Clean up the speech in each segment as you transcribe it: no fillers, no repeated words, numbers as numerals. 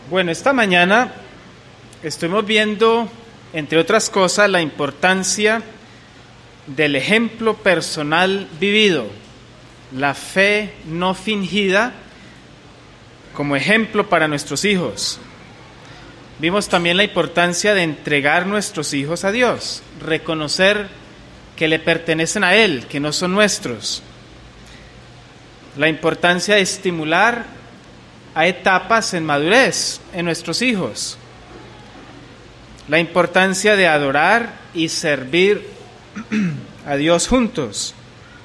Bueno, esta mañana estuvimos viendo, entre otras cosas, la importancia del ejemplo personal vivido, la fe no fingida como ejemplo para nuestros hijos. Vimos también la importancia de entregar nuestros hijos a Dios, reconocer que le pertenecen a Él, que no son nuestros. La importancia de estimular a etapas en madurez en nuestros hijos. La importancia de adorar y servir a Dios juntos.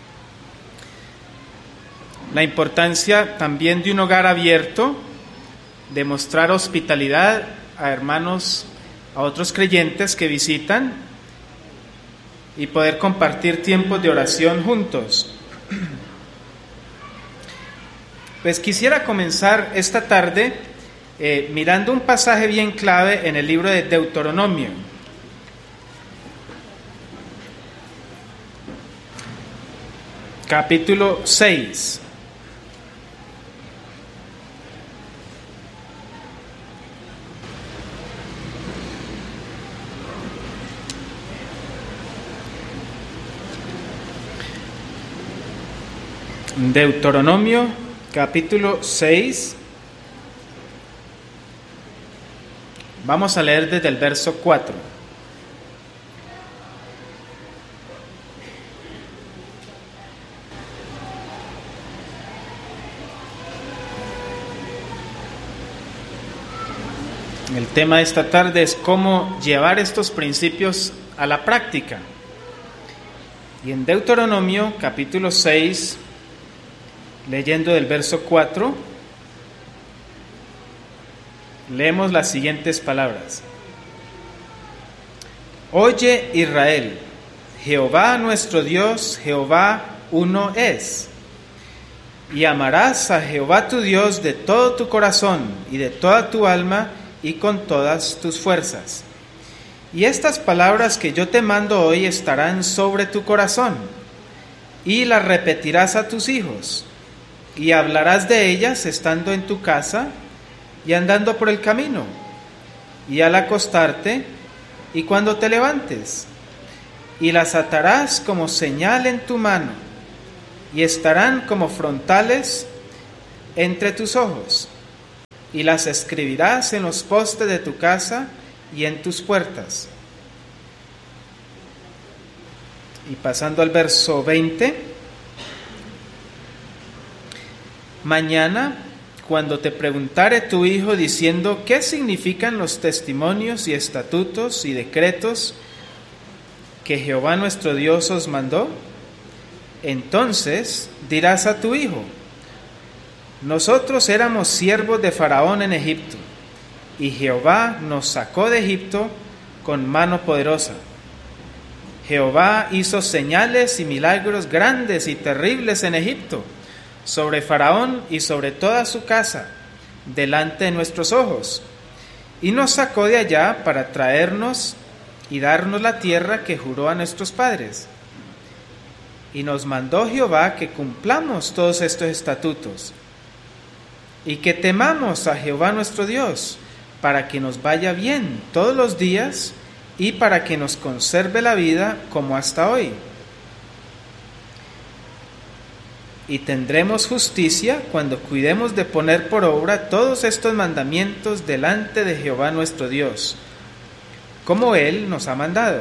La importancia también de un hogar abierto, de mostrar hospitalidad a hermanos, a otros creyentes que visitan y poder compartir tiempos de oración juntos. Pues quisiera comenzar esta tarde mirando un pasaje bien clave en el libro de Deuteronomio. Capítulo 6. Deuteronomio, capítulo 6. Vamos a leer desde el verso 4. El tema de esta tarde es cómo llevar estos principios a la práctica. Y en Deuteronomio, capítulo 6, leyendo del verso 4, leemos las siguientes palabras. Oye Israel, Jehová nuestro Dios, Jehová uno es. Y amarás a Jehová tu Dios de todo tu corazón y de toda tu alma y con todas tus fuerzas. Y estas palabras que yo te mando hoy estarán sobre tu corazón, y las repetirás a tus hijos, y hablarás de ellas estando en tu casa y andando por el camino, y al acostarte y cuando te levantes, y las atarás como señal en tu mano, y estarán como frontales entre tus ojos, y las escribirás en los postes de tu casa y en tus puertas. Y pasando al verso 20, mañana, cuando te preguntare tu hijo diciendo qué significan los testimonios y estatutos y decretos que Jehová nuestro Dios os mandó, entonces dirás a tu hijo: nosotros éramos siervos de Faraón en Egipto, y Jehová nos sacó de Egipto con mano poderosa. Jehová hizo señales y milagros grandes y terribles en Egipto, sobre Faraón y sobre toda su casa, delante de nuestros ojos, y nos sacó de allá para traernos y darnos la tierra que juró a nuestros padres. Y nos mandó Jehová que cumplamos todos estos estatutos, y que temamos a Jehová nuestro Dios, para que nos vaya bien todos los días, y para que nos conserve la vida como hasta hoy. Y tendremos justicia cuando cuidemos de poner por obra todos estos mandamientos delante de Jehová nuestro Dios, como Él nos ha mandado.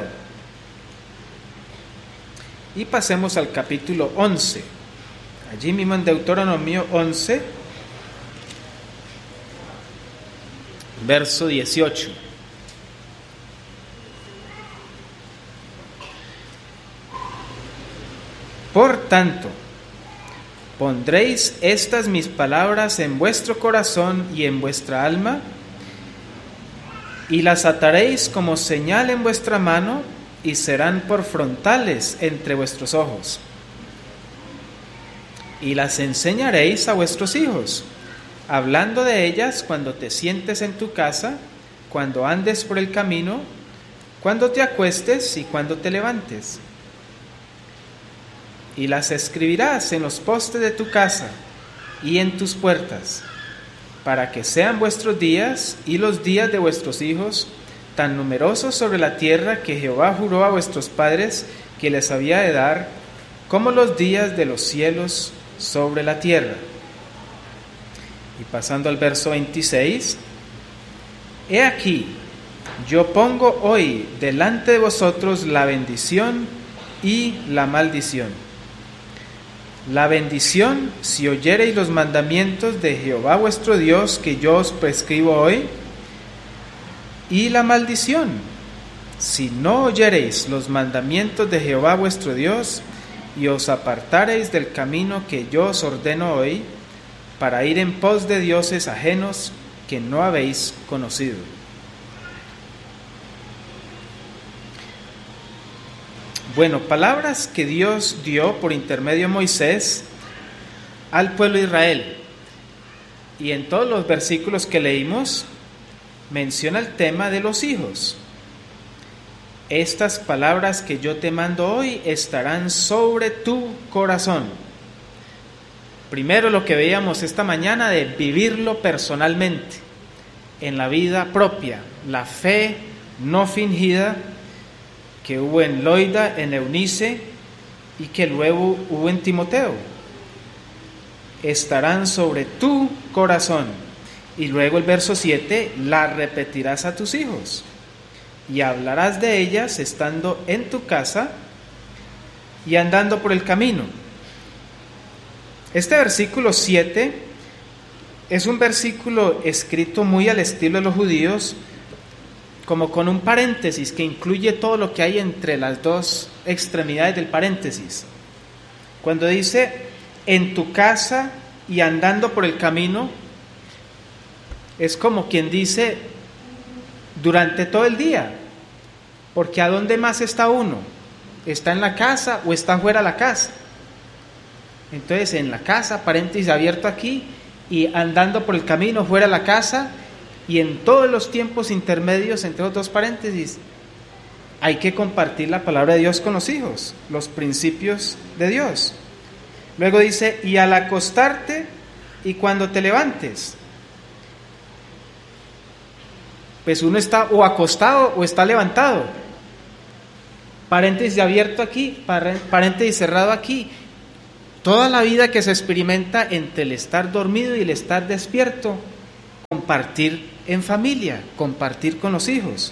Y pasemos al capítulo 11. Allí mismo en Deuteronomio 11, verso 18. Por tanto, pondréis estas mis palabras en vuestro corazón y en vuestra alma, y las ataréis como señal en vuestra mano, y serán por frontales entre vuestros ojos. Y las enseñaréis a vuestros hijos, hablando de ellas cuando te sientes en tu casa, cuando andes por el camino, cuando te acuestes y cuando te levantes. Y las escribirás en los postes de tu casa y en tus puertas, para que sean vuestros días y los días de vuestros hijos tan numerosos sobre la tierra que Jehová juró a vuestros padres que les había de dar, como los días de los cielos sobre la tierra. Y pasando al verso 26, he aquí, yo pongo hoy delante de vosotros la bendición y la maldición. La bendición, si oyereis los mandamientos de Jehová vuestro Dios que yo os prescribo hoy, y la maldición, si no oyereis los mandamientos de Jehová vuestro Dios y os apartareis del camino que yo os ordeno hoy, para ir en pos de dioses ajenos que no habéis conocido. Bueno, palabras que Dios dio por intermedio de Moisés al pueblo de Israel. Y en todos los versículos que leímos, menciona el tema de los hijos. Estas palabras que yo te mando hoy estarán sobre tu corazón. Primero lo que veíamos esta mañana de vivirlo personalmente, en la vida propia, la fe no fingida que hubo en Loida, en Eunice y que luego hubo en Timoteo. Estarán sobre tu corazón. Y luego el verso 7, la repetirás a tus hijos y hablarás de ellas estando en tu casa y andando por el camino. Este versículo 7 es un versículo escrito muy al estilo de los judíos, como con un paréntesis que incluye todo lo que hay entre las dos extremidades del paréntesis. Cuando dice en tu casa y andando por el camino, es como quien dice durante todo el día, porque ¿a dónde más está uno? ¿Está en la casa o está fuera de la casa? Entonces en la casa, paréntesis abierto aquí, y andando por el camino fuera de la casa, y en todos los tiempos intermedios entre los dos paréntesis, hay que compartir la palabra de Dios con los hijos, los principios de Dios. Luego dice, y al acostarte y cuando te levantes. Pues uno está o acostado o está levantado. Paréntesis abierto aquí, paréntesis cerrado aquí. Toda la vida que se experimenta entre el estar dormido y el estar despierto, compartir en familia, compartir con los hijos.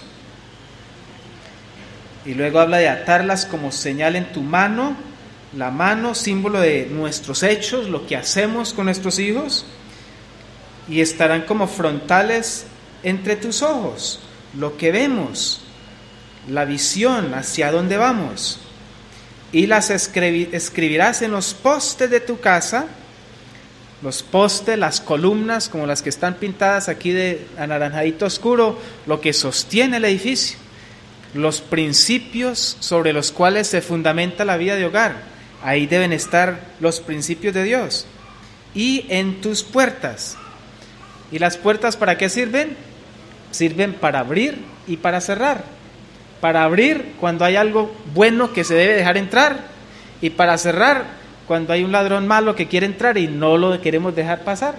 Y luego habla de atarlas como señal en tu mano, la mano, símbolo de nuestros hechos, lo que hacemos con nuestros hijos, y estarán como frontales entre tus ojos, lo que vemos, la visión hacia dónde vamos, y las escribirás en los postes de tu casa, los postes, las columnas, como las que están pintadas aquí de anaranjadito oscuro, lo que sostiene el edificio, los principios sobre los cuales se fundamenta la vida de hogar, ahí deben estar los principios de Dios, y en tus puertas. ¿Y las puertas para qué sirven? Sirven para abrir y para cerrar. Para abrir cuando hay algo bueno que se debe dejar entrar, y para cerrar cuando hay un ladrón malo que quiere entrar y no lo queremos dejar pasar.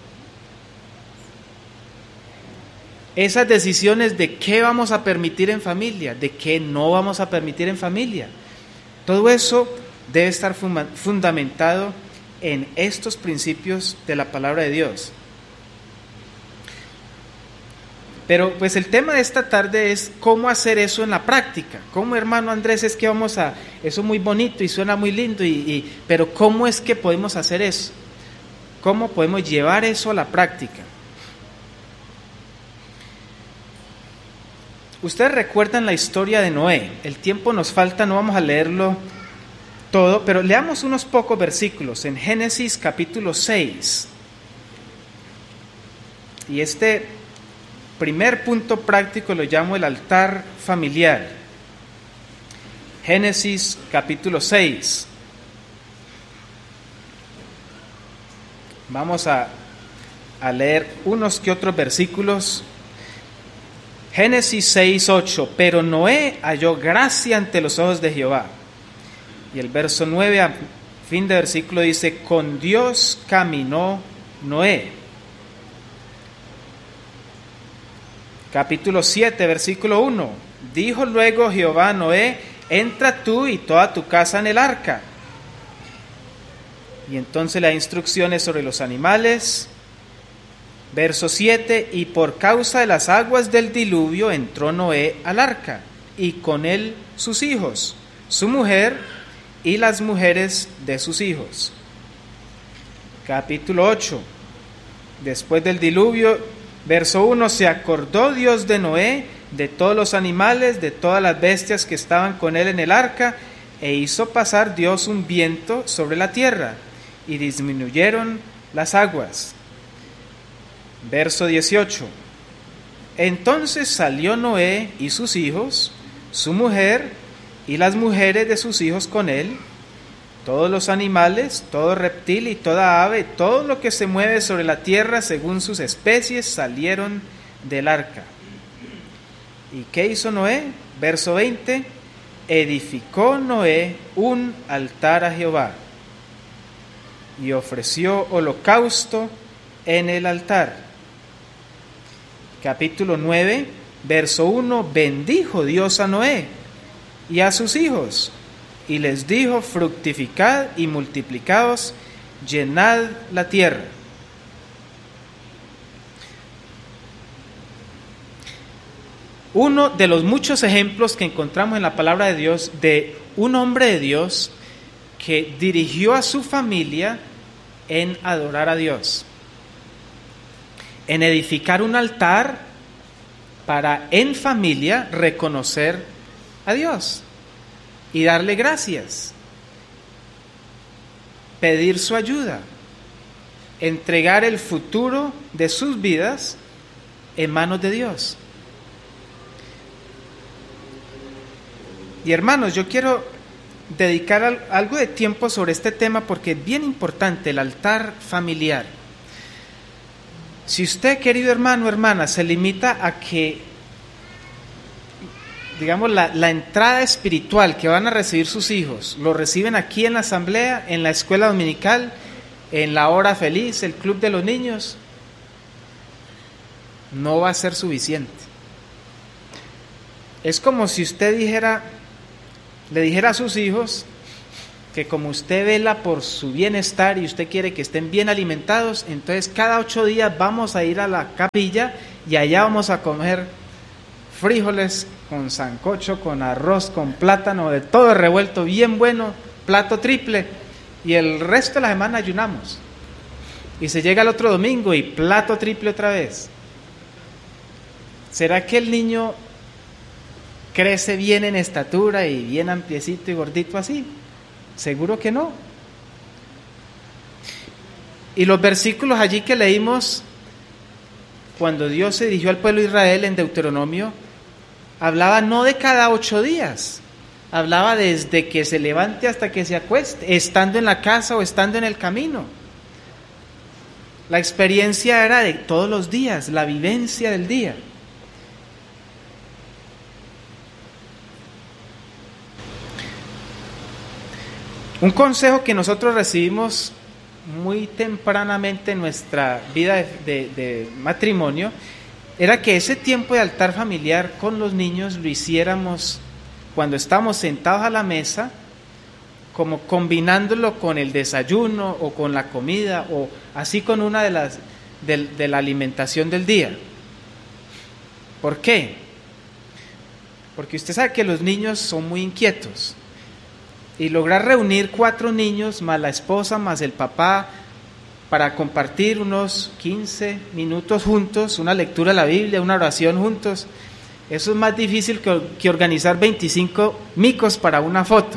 Esas decisiones de qué vamos a permitir en familia, de qué no vamos a permitir en familia, todo eso debe estar fundamentado en estos principios de la palabra de Dios. Pero pues el tema de esta tarde es cómo hacer eso en la práctica. ¿Cómo, hermano Andrés, es que vamos a...? Eso es muy bonito y suena muy lindo, pero ¿cómo es que podemos hacer eso? ¿Cómo podemos llevar eso a la práctica? Ustedes recuerdan la historia de Noé. El tiempo nos falta, no vamos a leerlo todo, pero leamos unos pocos versículos en Génesis capítulo 6. Y este primer punto práctico lo llamo el altar familiar. Génesis capítulo 6. Vamos a leer unos que otros versículos. Génesis 6, 8. Pero Noé halló gracia ante los ojos de Jehová. Y el verso 9, a fin de versículo, dice: con Dios caminó Noé. Capítulo 7, versículo 1. Dijo luego Jehová a Noé: entra tú y toda tu casa en el arca. Y entonces le da instrucciones sobre los animales. Verso 7. Y por causa de las aguas del diluvio entró Noé al arca, y con él sus hijos, su mujer y las mujeres de sus hijos. Capítulo 8. Después del diluvio, verso 1. Se acordó Dios de Noé, de todos los animales, de todas las bestias que estaban con él en el arca, e hizo pasar Dios un viento sobre la tierra, y disminuyeron las aguas. Verso 18. Entonces salió Noé y sus hijos, su mujer y las mujeres de sus hijos con él, todos los animales, todo reptil y toda ave, todo lo que se mueve sobre la tierra según sus especies, salieron del arca. ¿Y qué hizo Noé? Verso 20. Edificó Noé un altar a Jehová y ofreció holocausto en el altar. Capítulo 9, verso 1. Bendijo Dios a Noé y a sus hijos, y les dijo: fructificad y multiplicaos, llenad la tierra. Uno de los muchos ejemplos que encontramos en la palabra de Dios de un hombre de Dios que dirigió a su familia en adorar a Dios, en edificar un altar para en familia reconocer a Dios y darle gracias, pedir su ayuda, entregar el futuro de sus vidas en manos de Dios. Y hermanos, yo quiero dedicar algo de tiempo sobre este tema porque es bien importante, el altar familiar. Si usted, querido hermano o hermana, se limita a que, digamos, la entrada espiritual que van a recibir sus hijos, lo reciben aquí en la asamblea, en la escuela dominical, en la hora feliz, el club de los niños, no va a ser suficiente. Es como si usted le dijera a sus hijos que como usted vela por su bienestar y usted quiere que estén bien alimentados, entonces cada 8 días vamos a ir a la capilla y allá vamos a comer frijoles con sancocho, con arroz, con plátano, de todo revuelto, bien bueno, plato triple, y el resto de la semana ayunamos. Y se llega el otro domingo y plato triple otra vez. ¿Será que el niño crece bien en estatura y bien ampliecito y gordito así? Seguro que no. Y los versículos allí que leímos cuando Dios se dirigió al pueblo de Israel en Deuteronomio, hablaba no de cada 8 días, hablaba desde que se levante hasta que se acueste, estando en la casa o estando en el camino. La experiencia era de todos los días, la vivencia del día. Un consejo que nosotros recibimos muy tempranamente en nuestra vida de matrimonio era que ese tiempo de altar familiar con los niños lo hiciéramos cuando estamos sentados a la mesa, como combinándolo con el desayuno o con la comida o así con una de la alimentación del día. ¿Por qué? Porque usted sabe que los niños son muy inquietos. Y lograr reunir 4 niños, más la esposa, más el papá, para compartir unos 15 minutos juntos, una lectura de la Biblia, una oración juntos, eso es más difícil que organizar 25 micos para una foto.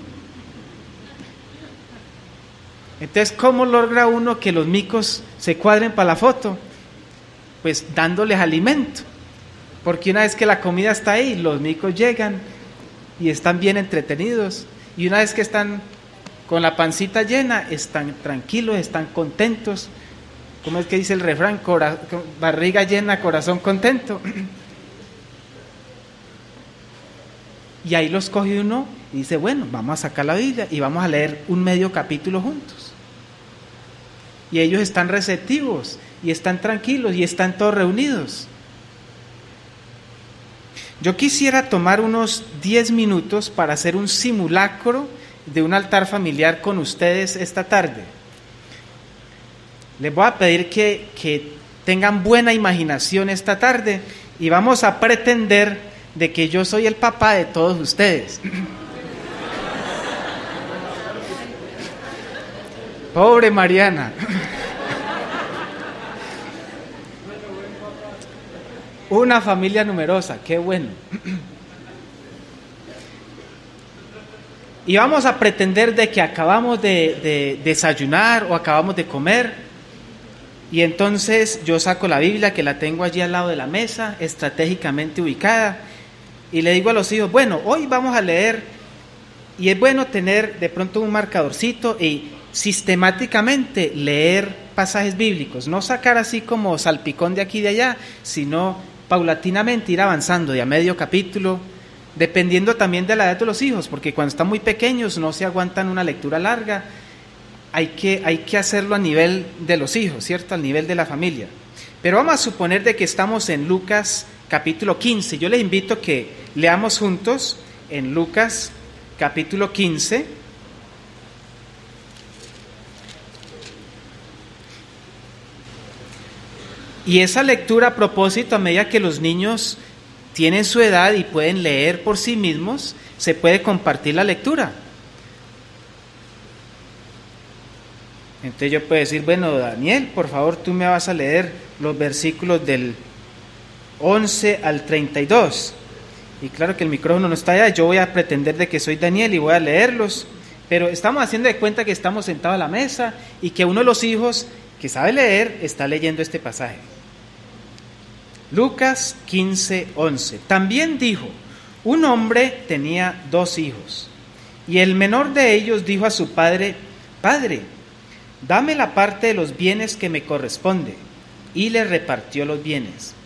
Entonces, ¿cómo logra uno que los micos se cuadren para la foto? Pues dándoles alimento, porque una vez que la comida está ahí, los micos llegan y están bien entretenidos. Y una vez que están con la pancita llena, están tranquilos, están contentos. ¿Cómo es que dice el refrán? Barriga llena, corazón contento. Y ahí los coge uno y dice, bueno, vamos a sacar la Biblia y vamos a leer un medio capítulo juntos. Y ellos están receptivos, y están tranquilos, y están todos reunidos. Yo quisiera tomar unos 10 minutos para hacer un simulacro de un altar familiar con ustedes esta tarde. Les voy a pedir que tengan buena imaginación esta tarde y vamos a pretender de que yo soy el papá de todos ustedes. Pobre Mariana. Una familia numerosa, qué bueno. Y vamos a pretender de que acabamos de desayunar o acabamos de comer. Y entonces yo saco la Biblia, que la tengo allí al lado de la mesa, estratégicamente ubicada, y le digo a los hijos, bueno, hoy vamos a leer, y es bueno tener de pronto un marcadorcito y sistemáticamente leer pasajes bíblicos, no sacar así como salpicón de aquí y de allá, sino paulatinamente ir avanzando de a medio capítulo, dependiendo también de la edad de los hijos, porque cuando están muy pequeños no se aguantan una lectura larga. Hay que hacerlo a nivel de los hijos, ¿cierto? Al nivel de la familia. Pero vamos a suponer de que estamos en Lucas capítulo 15. Yo les invito a que leamos juntos en Lucas capítulo 15. Y esa lectura, a propósito, a medida que los niños tienen su edad y pueden leer por sí mismos, se puede compartir la lectura. Entonces yo puedo decir, bueno, Daniel, por favor, tú me vas a leer los versículos del 11 al 32. Y claro que el micrófono no está allá, yo voy a pretender de que soy Daniel y voy a leerlos. Pero estamos haciendo de cuenta que estamos sentados a la mesa y que uno de los hijos que sabe leer está leyendo este pasaje. Lucas 15, 11. También dijo, un hombre tenía 2 hijos, y el menor de ellos dijo a su padre, Padre, dame la parte de los bienes que me corresponde, y le repartió los bienes.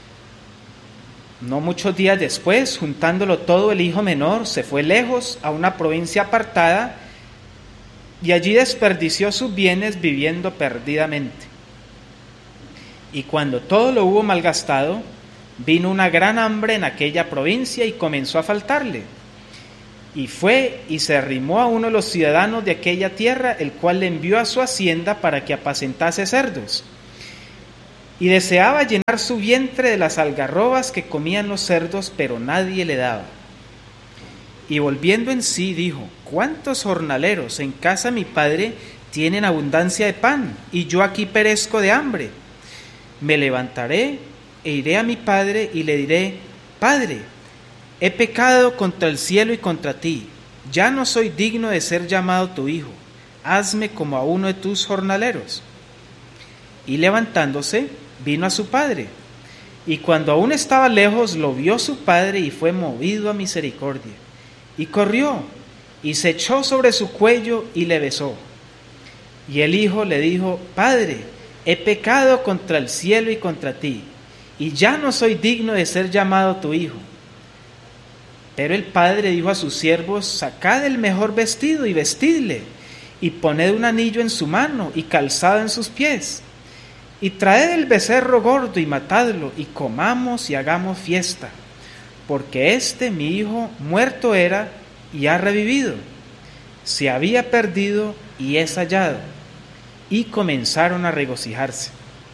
No muchos días después, juntándolo todo, el hijo menor se fue lejos a una provincia apartada, y allí desperdició sus bienes viviendo perdidamente. Y cuando todo lo hubo malgastado, vino una gran hambre en aquella provincia y comenzó a faltarle. Y fue y se arrimó a uno de los ciudadanos de aquella tierra, el cual le envió a su hacienda para que apacentase cerdos. Y deseaba llenar su vientre de las algarrobas que comían los cerdos, pero nadie le daba. Y volviendo en sí dijo, ¿cuántos jornaleros en casa de mi padre tienen abundancia de pan, y yo aquí perezco de hambre? Me levantaré e iré a mi padre y le diré, Padre, he pecado contra el cielo y contra ti, ya no soy digno de ser llamado tu hijo, hazme como a uno de tus jornaleros. Y levantándose, vino a su padre, y cuando aún estaba lejos, lo vio su padre y fue movido a misericordia, y corrió, y se echó sobre su cuello y le besó. Y el hijo le dijo, Padre, he pecado contra el cielo y contra ti, y ya no soy digno de ser llamado tu hijo. Pero el padre dijo a sus siervos, sacad el mejor vestido y vestidle, y poned un anillo en su mano y calzado en sus pies, y traed el becerro gordo y matadlo, y comamos y hagamos fiesta, porque mi hijo muerto era y ha revivido, se había perdido y es hallado. Y comenzaron a regocijarse.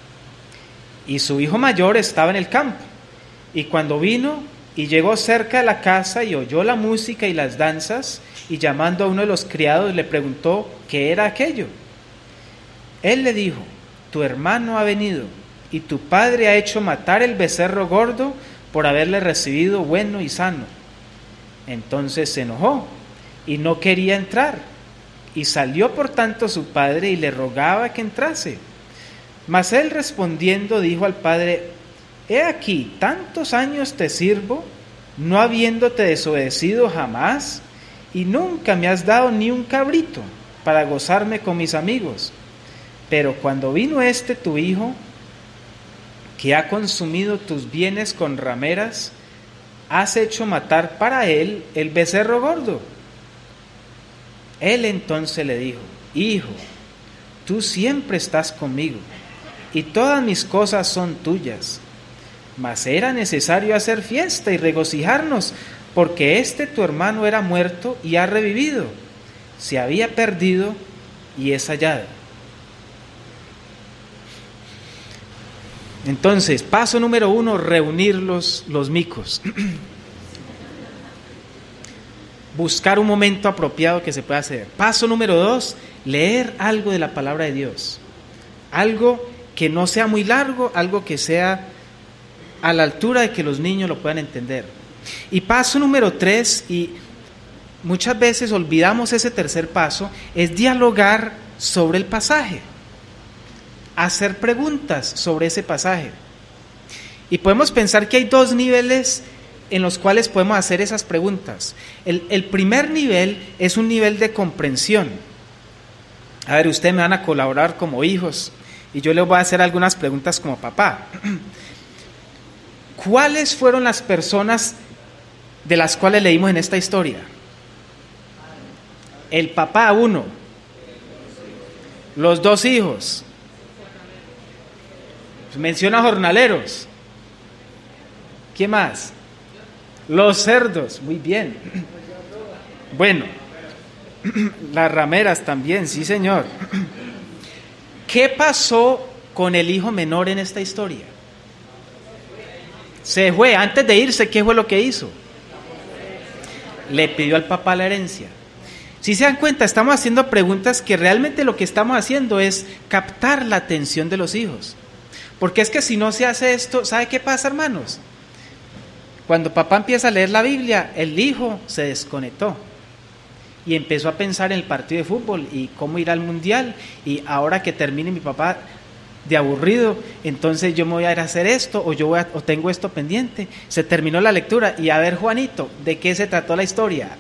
Y su hijo mayor estaba en el campo, y cuando vino y llegó cerca de la casa y oyó la música y las danzas, y llamando a uno de los criados le preguntó qué era aquello. Él le dijo, tu hermano ha venido, y tu padre ha hecho matar el becerro gordo por haberle recibido bueno y sano. Entonces se enojó y no quería entrar. Y salió por tanto su padre y le rogaba que entrase. Mas él respondiendo dijo al padre, he aquí, tantos años te sirvo, no habiéndote desobedecido jamás, y nunca me has dado ni un cabrito para gozarme con mis amigos. Pero cuando vino tu hijo, que ha consumido tus bienes con rameras, has hecho matar para él el becerro gordo. Él entonces le dijo, hijo, tú siempre estás conmigo, y todas mis cosas son tuyas. mas era necesario hacer fiesta y regocijarnos, porque tu hermano era muerto y ha revivido, se había perdido y es hallado. Entonces, paso número 1, reunir los micos. Buscar un momento apropiado que se pueda hacer. Paso número 2, leer algo de la palabra de Dios. Algo que no sea muy largo, algo que sea a la altura de que los niños lo puedan entender. Y paso número 3, y muchas veces olvidamos ese tercer paso, es dialogar sobre el pasaje. Hacer preguntas sobre ese pasaje. Y podemos pensar que hay 2 niveles en los cuales podemos hacer esas preguntas. El primer nivel es un nivel de comprensión. A ver, ustedes me van a colaborar como hijos y yo les voy a hacer algunas preguntas como papá. ¿Cuáles fueron las personas de las cuales leímos en esta historia? El papá 1, los 2 hijos, menciona jornaleros, ¿qué más? Los cerdos, muy bien. Bueno, las rameras también, sí señor. ¿Qué pasó con el hijo menor en esta historia? Se fue, antes de irse, ¿qué fue lo que hizo? Le pidió al papá la herencia. Si se dan cuenta, estamos haciendo preguntas que realmente lo que estamos haciendo es captar la atención de los hijos. Porque es que si no se hace esto, ¿sabe qué pasa, hermanos? Cuando papá empieza a leer la Biblia, el hijo se desconectó y empezó a pensar en el partido de fútbol y cómo ir al mundial, y ahora que termine mi papá de aburrido, entonces yo me voy a ir a hacer esto, o tengo esto pendiente. Se terminó la lectura y a ver, Juanito, ¿de qué se trató la historia?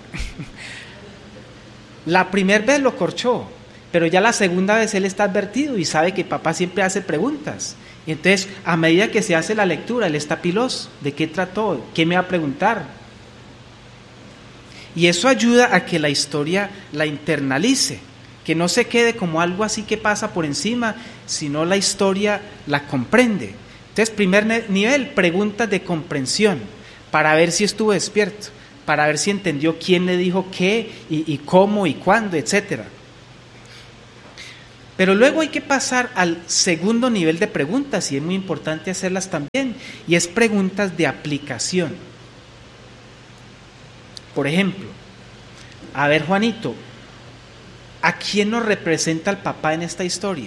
La primera vez lo corchó, pero ya la segunda vez él está advertido y sabe que papá siempre hace preguntas. Y entonces, a medida que se hace la lectura, él está piloso. ¿De qué trató? ¿Qué me va a preguntar? Y eso ayuda a que la historia la internalice, que no se quede como algo así que pasa por encima, sino la historia la comprende. Entonces, primer nivel, preguntas de comprensión, para ver si estuvo despierto, para ver si entendió quién le dijo qué, y cómo, y cuándo, etcétera. Pero luego hay que pasar al segundo nivel de preguntas, y es muy importante hacerlas también, y es preguntas de aplicación. Por ejemplo, a ver, Juanito, ¿a quién nos representa el papá en esta historia?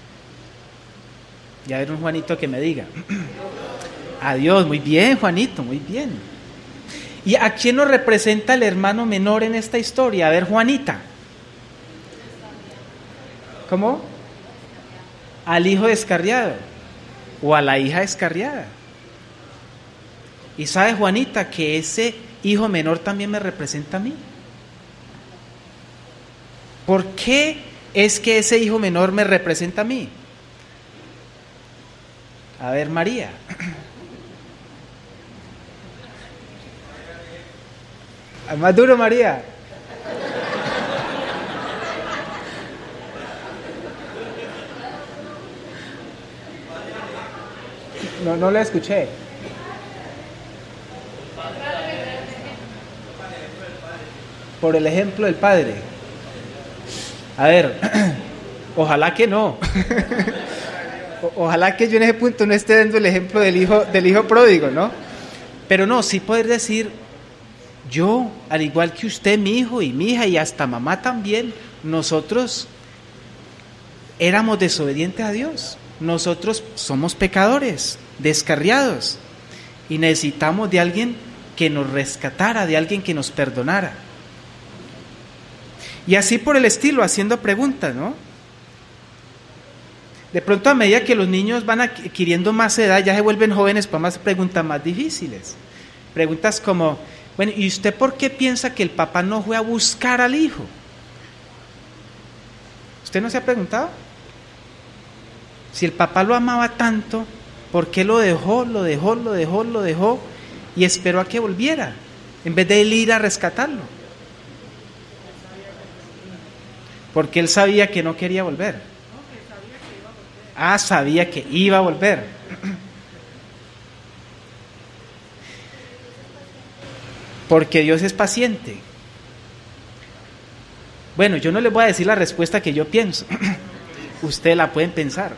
Y a ver un Juanito que me diga. A Dios, muy bien, Juanito, muy bien. ¿Y a quién nos representa el hermano menor en esta historia? A ver, Juanita. ¿Cómo? Al hijo descarriado o a la hija descarriada. Y sabe, Juanita, que ese hijo menor también me representa a mí. ¿Por qué es que ese hijo menor me representa a mí? A ver, María. Más duro, María. No la escuché. Por el ejemplo del padre. A ver, ojalá que no. Ojalá que yo en ese punto no esté dando el ejemplo del hijo pródigo, ¿no? Pero no, sí poder decir, yo, al igual que usted, mi hijo y mi hija, y hasta mamá también, nosotros éramos desobedientes a Dios. Nosotros somos pecadores, descarriados, y necesitamos de alguien que nos rescatara, de alguien que nos perdonara. Y así por el estilo, haciendo preguntas, ¿no? De pronto, a medida que los niños van adquiriendo más edad, ya se vuelven jóvenes para más preguntas más difíciles. Preguntas como, bueno, ¿y usted por qué piensa que el papá no fue a buscar al hijo? ¿Usted no se ha preguntado? Si el papá lo amaba tanto, ¿por qué lo dejó y esperó a que volviera, en vez de él ir a rescatarlo? Porque él sabía que no quería volver. Sabía que iba a volver. Porque Dios es paciente. Bueno, yo no les voy a decir la respuesta que yo pienso. Ustedes la pueden pensar.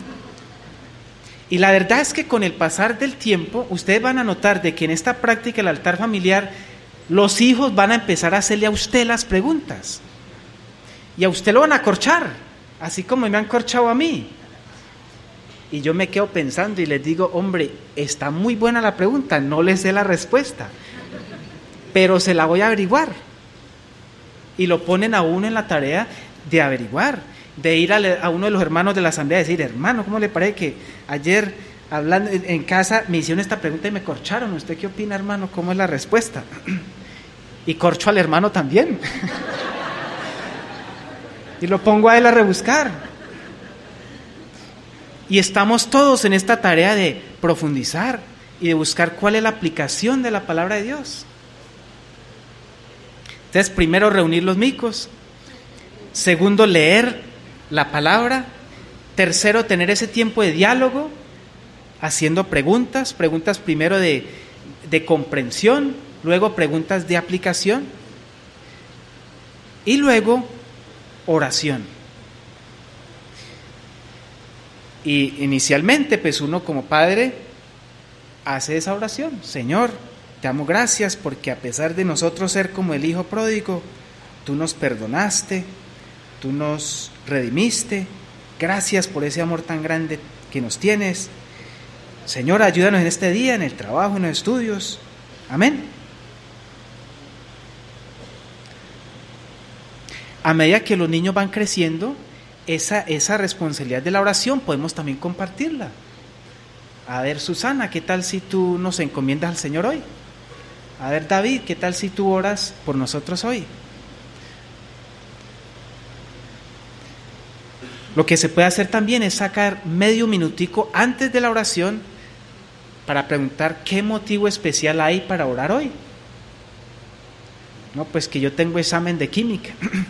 Y la verdad es que con el pasar del tiempo, ustedes van a notar de que en esta práctica del altar familiar, los hijos van a empezar a hacerle a usted las preguntas. Y a usted lo van a acorchar, así como me han corchado a mí. Y yo me quedo pensando y les digo, hombre, está muy buena la pregunta, no les sé la respuesta, pero se la voy a averiguar. Y lo ponen a uno en la tarea de averiguar, de ir a uno de los hermanos de la asamblea y decir, hermano, ¿cómo le parece que ayer hablando en casa me hicieron esta pregunta y me corcharon? ¿Usted qué opina, hermano? ¿Cómo es la respuesta? Y corcho al hermano también. Y lo pongo a él a rebuscar. Y estamos todos en esta tarea de profundizar y de buscar cuál es la aplicación de la palabra de Dios. Entonces, primero, reunir los micos. Segundo, leer la palabra. Tercero, tener ese tiempo de diálogo, haciendo preguntas primero de comprensión, luego preguntas de aplicación y luego oración. Y inicialmente, pues uno como padre hace esa oración. Señor, te damos gracias porque a pesar de nosotros ser como el hijo pródigo, tú nos perdonaste, tú nos redimiste. Gracias por ese amor tan grande que nos tienes. Señor, ayúdanos en este día, en el trabajo, en los estudios. Amén. A medida que los niños van creciendo, esa responsabilidad de la oración podemos también compartirla. A ver, Susana, ¿qué tal si tú nos encomiendas al Señor hoy? A ver, David, ¿qué tal si tú oras por nosotros hoy? Lo que se puede hacer también es sacar medio minutico antes de la oración para preguntar qué motivo especial hay para orar hoy. No, pues que yo tengo examen de química.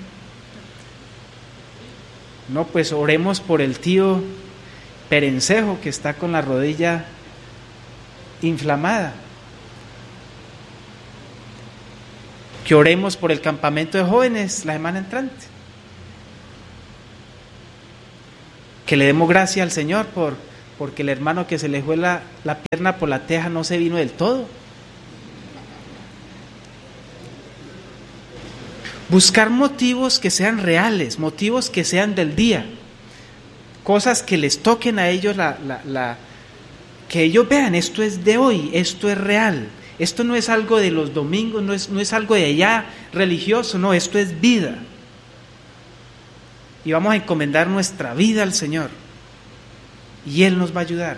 No, pues oremos por el tío Perencejo que está con la rodilla inflamada. Que oremos por el campamento de jóvenes la semana entrante. Que le demos gracias al Señor porque el hermano que se le fue la pierna por la teja no se vino del todo. Buscar motivos que sean reales, motivos que sean del día, cosas que les toquen a ellos, que ellos vean, esto es de hoy, esto es real, esto no es algo de los domingos, no es algo de allá religioso, no, esto es vida. Y vamos a encomendar nuestra vida al Señor y Él nos va a ayudar.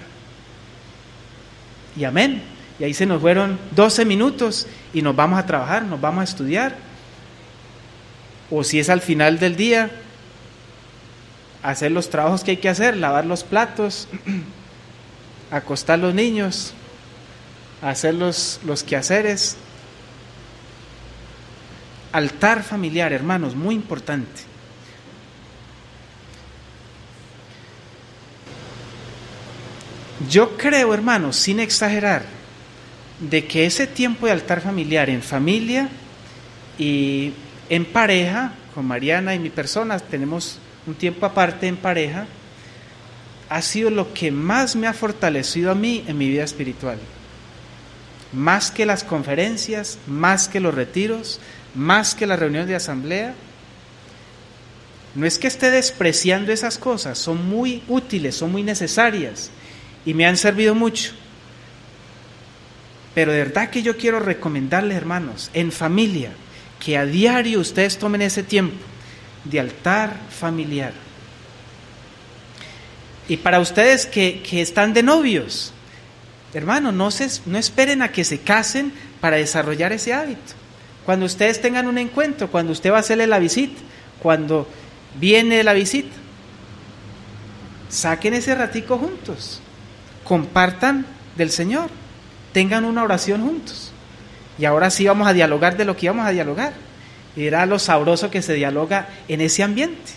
Y amén. Y ahí se nos fueron 12 minutos y nos vamos a trabajar, nos vamos a estudiar. O si es al final del día, hacer los trabajos que hay que hacer, lavar los platos, acostar los niños, hacer los quehaceres. Altar familiar, hermanos, muy importante. Yo creo, hermanos, sin exagerar, de que ese tiempo de altar familiar en familia y en pareja, con Mariana y mi persona, tenemos un tiempo aparte en pareja, ha sido lo que más me ha fortalecido a mí en mi vida espiritual. Más que las conferencias, más que los retiros, más que las reuniones de asamblea. No es que esté despreciando esas cosas, son muy útiles, son muy necesarias y me han servido mucho. Pero de verdad que yo quiero recomendarles, hermanos, en familia, que a diario ustedes tomen ese tiempo de altar familiar. Y para ustedes que están de novios, hermanos, no esperen a que se casen para desarrollar ese hábito. Cuando ustedes tengan un encuentro, cuando usted va a hacerle la visita, cuando viene la visita, saquen ese ratico juntos, compartan del Señor, tengan una oración juntos. Y ahora sí vamos a dialogar de lo que íbamos a dialogar. Y era lo sabroso que se dialoga en ese ambiente.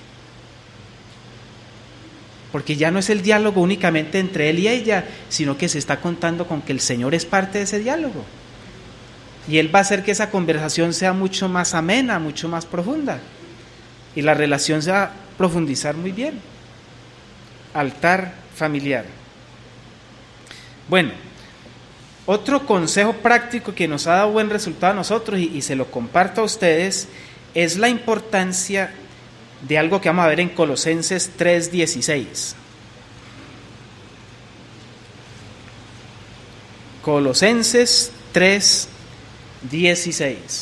Porque ya no es el diálogo únicamente entre él y ella, sino que se está contando con que el Señor es parte de ese diálogo. Y Él va a hacer que esa conversación sea mucho más amena, mucho más profunda. Y la relación se va a profundizar muy bien. Altar familiar. Bueno, otro consejo práctico que nos ha dado buen resultado a nosotros y se lo comparto a ustedes es la importancia de algo que vamos a ver en Colosenses 3:16. Colosenses 3:16.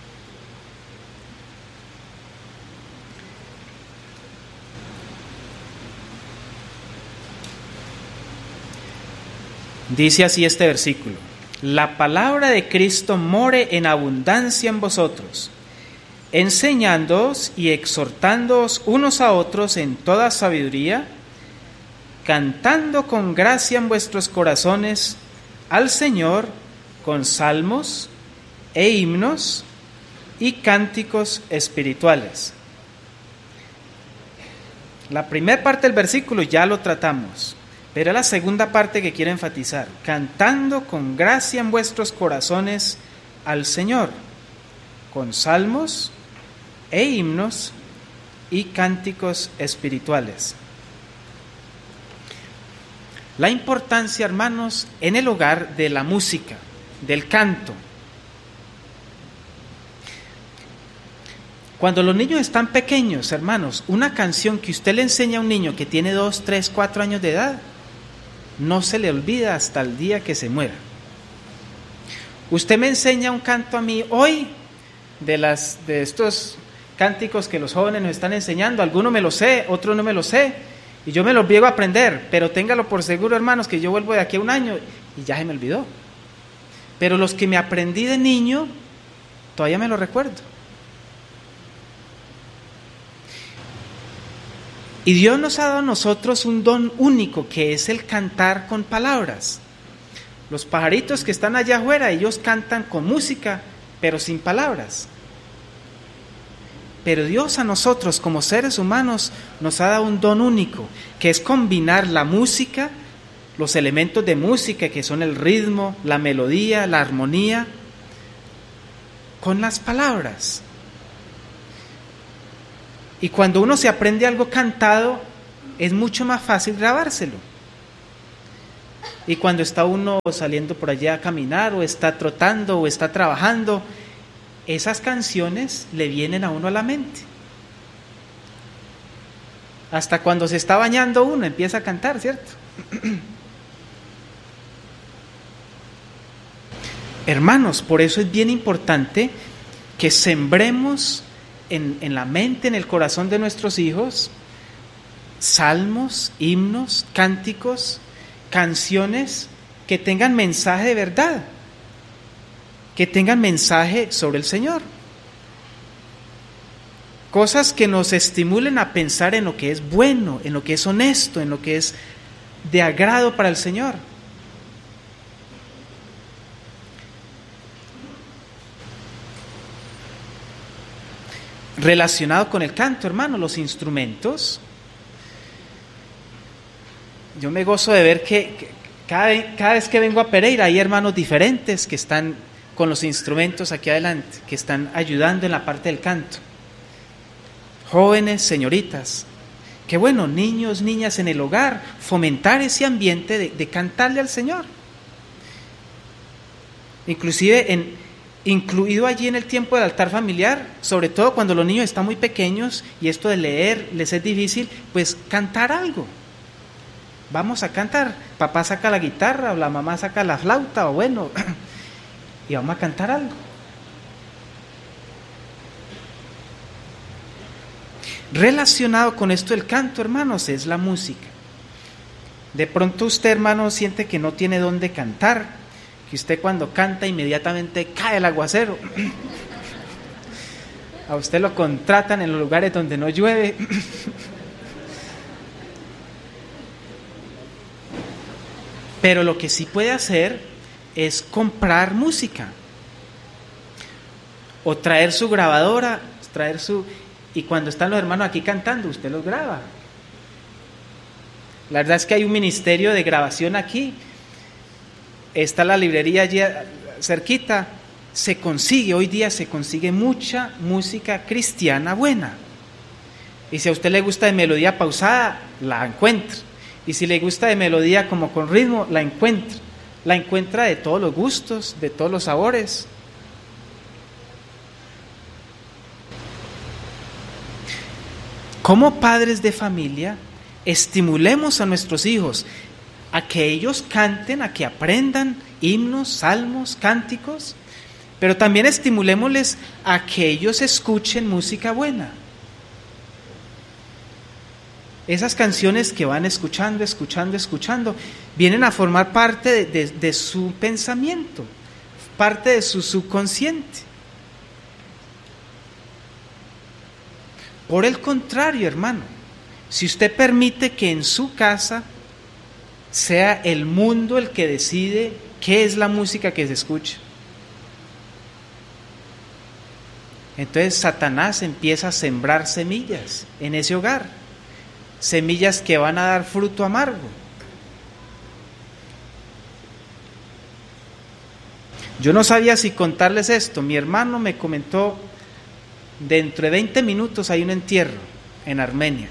Dice así este versículo: la palabra de Cristo more en abundancia en vosotros, enseñándoos y exhortándoos unos a otros en toda sabiduría, cantando con gracia en vuestros corazones al Señor con salmos e himnos y cánticos espirituales. La primera parte del versículo ya lo tratamos, pero la segunda parte que quiero enfatizar: cantando con gracia en vuestros corazones al Señor con salmos e himnos y cánticos espirituales. La importancia, hermanos, en el hogar de la música, del canto. Cuando los niños están pequeños, hermanos, una canción que usted le enseña a un niño que tiene 2, 3, 4 años de edad, no se le olvida hasta el día que se muera. Usted me enseña un canto a mí hoy, de estos cánticos que los jóvenes nos están enseñando, algunos me los sé, otros no me los sé, y yo me los llego a aprender, pero téngalo por seguro, hermanos, que yo vuelvo de aquí a un año y ya se me olvidó. Pero los que me aprendí de niño, todavía me los recuerdo. Y Dios nos ha dado a nosotros un don único, que es el cantar con palabras. Los pajaritos que están allá afuera, ellos cantan con música, pero sin palabras. Pero Dios a nosotros como seres humanos nos ha dado un don único, que es combinar la música, los elementos de música que son el ritmo, la melodía, la armonía, con las palabras. Y cuando uno se aprende algo cantado, es mucho más fácil grabárselo. Y cuando está uno saliendo por allá a caminar, o está trotando, o está trabajando, esas canciones le vienen a uno a la mente. Hasta cuando se está bañando uno empieza a cantar, ¿cierto? Hermanos, por eso es bien importante que sembremos en la mente, en el corazón de nuestros hijos, salmos, himnos, cánticos, canciones que tengan mensaje de verdad, que tengan mensaje sobre el Señor. Cosas que nos estimulen a pensar en lo que es bueno, en lo que es honesto, en lo que es de agrado para el Señor. Relacionado con el canto, hermano, los instrumentos. Yo me gozo de ver que cada vez que vengo a Pereira hay hermanos diferentes que están con los instrumentos aquí adelante, que están ayudando en la parte del canto. Jóvenes, señoritas, qué bueno, niños, niñas en el hogar, fomentar ese ambiente de cantarle al Señor. Inclusive incluido allí en el tiempo del altar familiar, sobre todo cuando los niños están muy pequeños y esto de leer les es difícil, pues cantar algo. Vamos a cantar, papá saca la guitarra o la mamá saca la flauta o bueno, y vamos a cantar algo. Relacionado con esto del canto, hermanos, es la música. De pronto usted, hermano, siente que no tiene dónde cantar, que usted cuando canta inmediatamente cae el aguacero. A usted lo contratan en los lugares donde no llueve. Pero lo que sí puede hacer es comprar música o traer su grabadora, y cuando están los hermanos aquí cantando, usted los graba. La verdad es que hay un ministerio de grabación aquí. Está la librería allí cerquita. hoy día se consigue mucha música cristiana buena. Y si a usted le gusta de melodía pausada, la encuentra. Y si le gusta de melodía como con ritmo, la encuentra. La encuentra de todos los gustos, de todos los sabores. Como padres de familia, estimulemos a nuestros hijos a que ellos canten, a que aprendan himnos, salmos, cánticos, pero también estimulémosles a que ellos escuchen música buena. Esas canciones que van escuchando, vienen a formar parte de su pensamiento, parte de su subconsciente. Por el contrario, hermano, si usted permite que en su casa sea el mundo el que decide qué es la música que se escucha, entonces Satanás empieza a sembrar semillas en ese hogar, semillas que van a dar fruto amargo. Yo no sabía si contarles esto. Mi hermano me comentó: dentro de 20 minutos hay un entierro en Armenia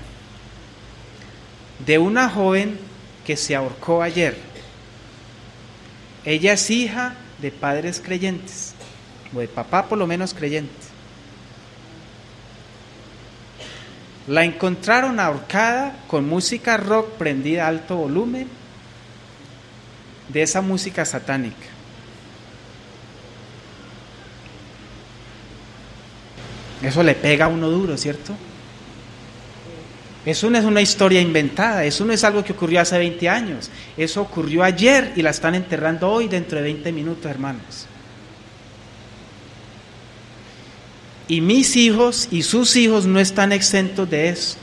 de una joven que se ahorcó ayer. Ella es hija de padres creyentes, o de papá por lo menos creyente. La encontraron ahorcada con música rock prendida a alto volumen, de esa música satánica. Eso le pega a uno duro, ¿cierto? Eso no es una historia inventada, eso no es algo que ocurrió hace 20 años, eso ocurrió ayer y la están enterrando hoy dentro de 20 minutos, hermanos. Y mis hijos y sus hijos no están exentos de eso.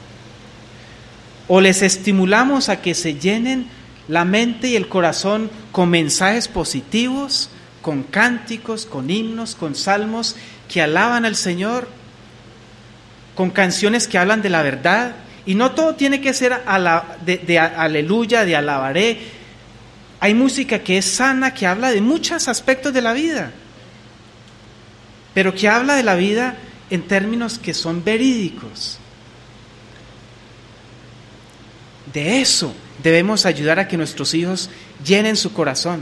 O les estimulamos a que se llenen la mente y el corazón con mensajes positivos, con cánticos, con himnos, con salmos que alaban al Señor, con canciones que hablan de la verdad. Y no todo tiene que ser de aleluya, de alabaré. Hay música que es sana, que habla de muchos aspectos de la vida, pero que habla de la vida en términos que son verídicos. De eso debemos ayudar a que nuestros hijos llenen su corazón.